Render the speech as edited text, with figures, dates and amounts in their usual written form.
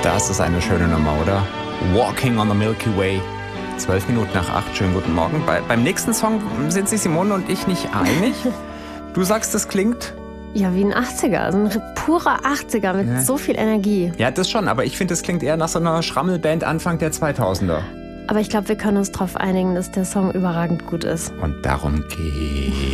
Das ist eine schöne Nummer, oder? Walking on the Milky Way. 12 Minuten nach 8. Schönen guten Morgen. Beim nächsten Song sind sich Simone und ich nicht einig. Du sagst, das klingt... Ja, wie ein 80er, so ein purer 80er mit so viel Energie. Ja, das schon, aber ich finde, das klingt eher nach so einer Schrammelband Anfang der 2000er. Aber ich glaube, wir können uns darauf einigen, dass der Song überragend gut ist. Und darum geht's.